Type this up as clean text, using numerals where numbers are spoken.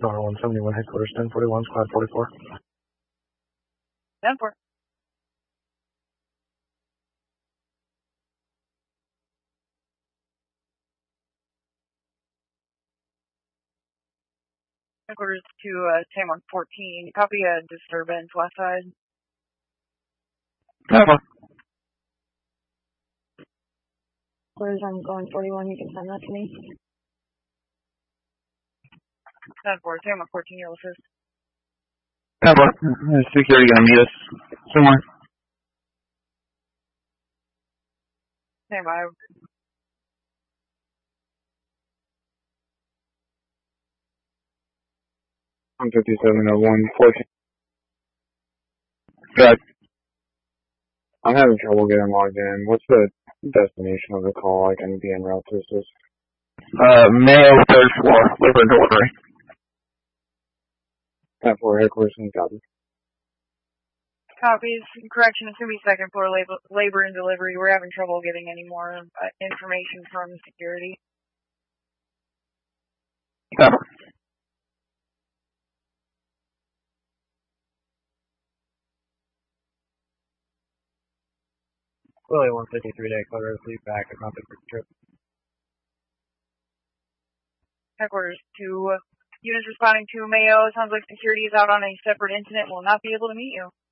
Dollar 171 headquarters 1041 squad 44. 10-4. Headquarters to Sam 114. Copy a disturbance west side. 10-4. Where's I'm going 41, you can send that to me. 10-4. Sam 114, you'll assist. 10-4. Security gonna meet us somewhere. Stand by. 15701 God. I'm having trouble getting logged in. What's the destination of the call? I can be en route to assist. Mayo, 3rd floor, labor and delivery. 10-4 headquarters and copy. Copies. Correction, it's going to be 2nd floor labor and delivery. We're having trouble getting any more information from security. 10-4. Willie 153 day clear sleep back at Mountain Creek Trip. Headquarters to units responding to Mayo. Sounds like security is out on a separate incident. Will not be able to meet you.